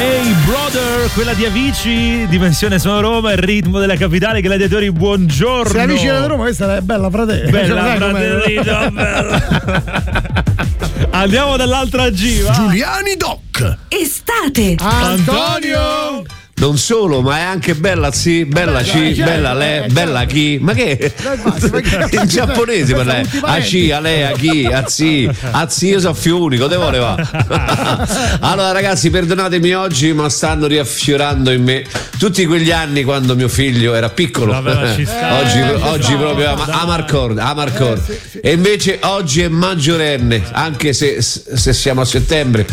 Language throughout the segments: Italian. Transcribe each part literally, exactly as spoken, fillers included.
Hey brother, quella di Avicii, Dimensione Sono Roma, il ritmo della capitale. Gladiatori, buongiorno. Se Amici da Roma, questa è bella fratello. Bella fratellino, bella. Andiamo dall'altra G, va. Giuliani Doc. Estate. Antonio. Non solo, ma è anche bella sì, bella C, bella le, bella chi. Ma che? In giapponese parla a C, a lei, a chi, a zi, a zi, io sono figlio unico, te voleva. Allora ragazzi, perdonatemi oggi, ma stanno riaffiorando in me tutti quegli anni quando mio figlio era piccolo. Vabbè, ci sta. Oggi, Eh, oggi ci sta, proprio dai. Amarcord, Amarcord. Eh, sì, sì. E invece oggi è maggiorenne, anche se, se siamo a settembre.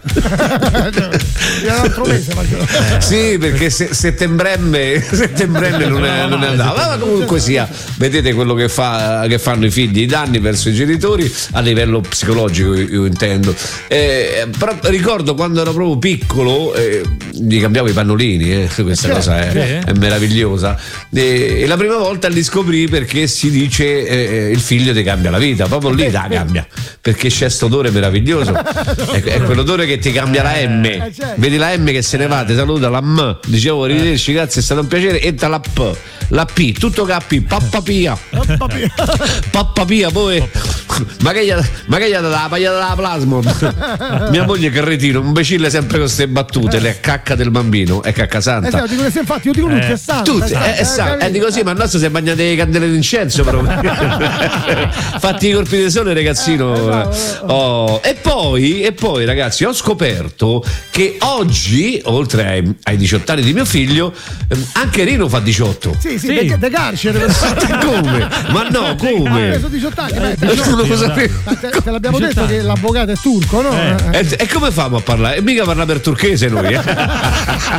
Era un altro mese, ma Sì, perché se, settembremme, settembremme non è, non è andato. Ma comunque sia, vedete quello che, fa, che fanno i figli, i danni verso i genitori a livello psicologico, io, io intendo. Eh, però ricordo quando ero proprio piccolo, eh, gli cambiavo i pannolini, eh, questa cosa è, è meravigliosa. E, e la prima volta li scoprì perché si dice eh, il figlio ti cambia la vita, proprio lì la cambia, perché c'è sto odore meraviglioso, è, è quell'odore che ti cambia la M. Vedi la M che se ne va, ti saluta la M, dicevo arrivederci, grazie, è stato un piacere, entra la P, la P, tutto K, pappa Pia, pappa Pia, poi ma che gli ha ma che gli ha dato la pagliata della Plasmon? Mia moglie che retino, un imbecille sempre con queste battute, le cacca del bambino, è cacca santa. Esatto, dico che infatti io dico tutti, è santo. Tutti, è, è santo. Eh, dico sì, ma il nostro si è bagnato le candele d'incenso però. Fatti i colpi di sole, ragazzino. Oh. E poi, e poi ragazzi, ho scoperto che oggi, oltre ai, ai diciotto anni di mio figlio, anche Rino fa diciotto. Sì, sì, Sì. De, de carcere. Come? Ma no, Ha come? preso diciotto anni. beh, Tu diciotto. non lo sapevi? Ma Te, te l'abbiamo detto che l'avvocato è turco, no? Eh. E, e come famo a parlare? E mica parla per turchese noi, eh?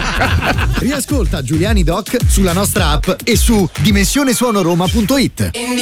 Riascolta Giuliani Doc sulla nostra app e su dimensionesuonoroma punto it.